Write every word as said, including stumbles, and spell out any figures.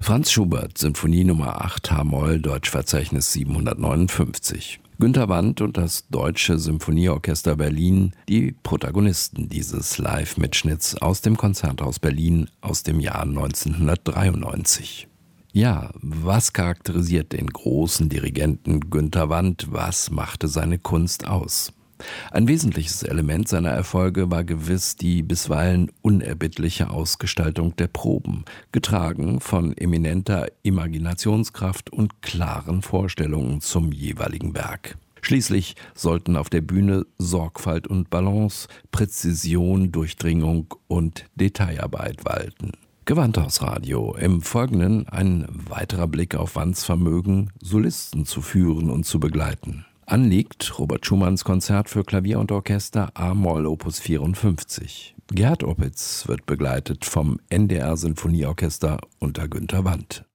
Franz Schubert, Sinfonie Nummer acht, H-Moll, Deutschverzeichnis siebenhundertneunundfünfzig. Günter Wandt und das Deutsche Symphonieorchester Berlin, die Protagonisten dieses Live-Mitschnitts aus dem Konzerthaus Berlin aus dem Jahr neunzehnhundertdreiundneunzig. Ja, was charakterisiert den großen Dirigenten Günter Wandt? Was machte seine Kunst aus? Ein wesentliches Element seiner Erfolge war gewiss die bisweilen unerbittliche Ausgestaltung der Proben, getragen von eminenter Imaginationskraft und klaren Vorstellungen zum jeweiligen Werk. Schließlich sollten auf der Bühne Sorgfalt und Balance, Präzision, Durchdringung und Detailarbeit walten. Gewandhausradio. Im Folgenden ein weiterer Blick auf Wandts Vermögen, Solisten zu führen und zu begleiten. Anliegt Robert Schumanns Konzert für Klavier und Orchester A-Moll Opus vierundfünfzig. Gerhard Opitz wird begleitet vom N D R Sinfonieorchester unter Günter Wandt.